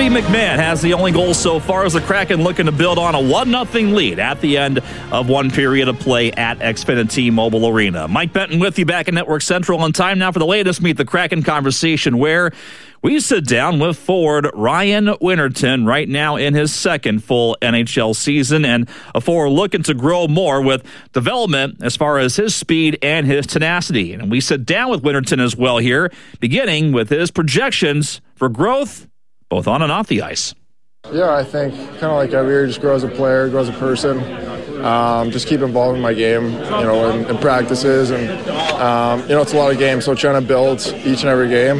Cody McMahon has the only goal so far as the Kraken looking to build on a 1-0 lead at the end of one period of play at Xfinity Mobile Arena. Mike Benton with you back in Network Central on time now for the latest Meet the Kraken conversation, where we sit down with forward Ryan Winterton right now in his second full NHL season, and a forward looking to grow more with development as far as his speed and his tenacity. And we sit down with Winterton as well here, beginning with his projections for growth both on and off the ice. Yeah, I think kind of like every year, just grow as a player, grow as a person. Just keep involved in my game, in practices, and it's a lot of games, so trying to build each and every game,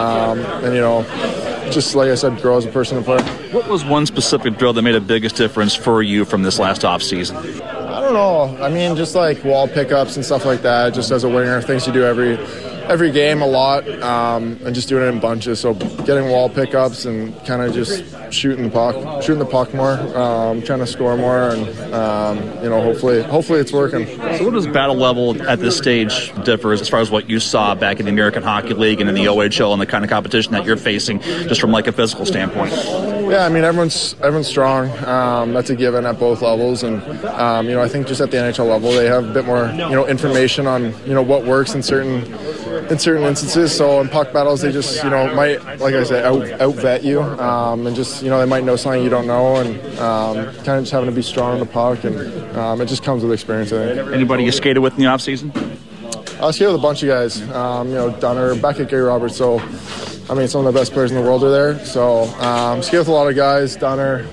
just like I said, grow as a person and player. What was one specific drill that made the biggest difference for you from this last off season? I don't know. I mean, just like wall pickups and stuff like that. Just as a winger, things you do every game a lot, and just doing it in bunches. So getting wall pickups and kind of just shooting the puck more, trying to score more, and hopefully it's working. So what does battle level at this stage differ as far as what you saw back in the American Hockey League and in the OHL and the kind of competition that you're facing, just from like a physical standpoint? Yeah, I mean everyone's strong. That's a given at both levels, and I think just at the NHL level they have a bit more information on what works in certain instances. So in puck battles they just might, like I said, out-vet you, and just they might know something you don't know, and kind of just having to be strong on the puck, and it just comes with experience, I think. Anybody you skated with in the off season? I skated with a bunch of guys, Dunner, back at Gary Roberts, so I mean some of the best players in the world are there, so skated with a lot of guys, Dunner.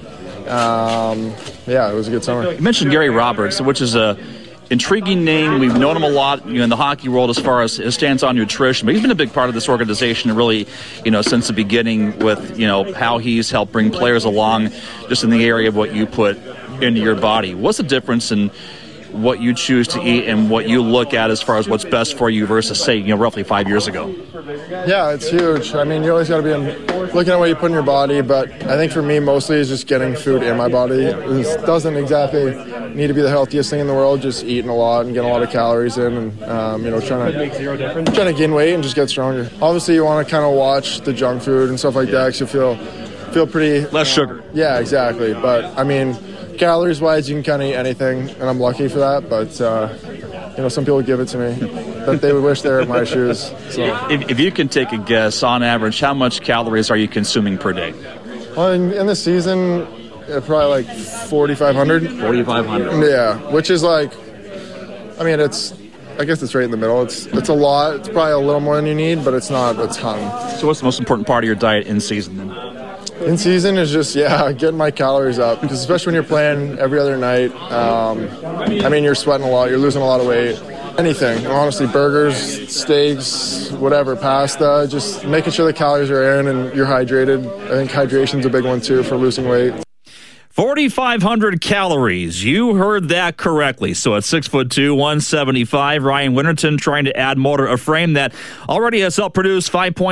It was a good summer. You mentioned Gary Roberts, which is a intriguing name. We've known him a lot in the hockey world as far as his stance on nutrition, but he's been a big part of this organization really, since the beginning with, how he's helped bring players along just in the area of what you put into your body. What's the difference in what you choose to eat and what you look at as far as what's best for you versus, say, roughly 5 years ago? Yeah, it's huge. I mean, you always got to be looking at what you put in your body, but I think for me, mostly is just getting food in my body. It doesn't exactly need to be the healthiest thing in the world, just eating a lot and getting a lot of calories in, and, trying to gain weight and just get stronger. Obviously, you want to kind of watch the junk food and stuff like that because you feel pretty... Less sugar. Yeah, exactly. But, I mean, calories-wise, you can kind of eat anything, and I'm lucky for that, but... some people give it to me that they would wish they were in my shoes. So. If you can take a guess, on average, how much calories are you consuming per day? Well, in the season, probably like 4,500. 4,500. Yeah, which is like, I mean, I guess it's right in the middle. It's a lot. It's probably a little more than you need, but it's not a ton. So what's the most important part of your diet in season then? In season is just, getting my calories up, because especially when you're playing every other night, you're sweating a lot, you're losing a lot of weight. Anything, honestly, burgers, steaks, whatever, pasta, just making sure the calories are in and you're hydrated. I think hydration's a big one too for losing weight. 4,500 calories. You heard that correctly. So at 6'2", 175, Ryan Winterton trying to add more to a frame that already has helped produce 5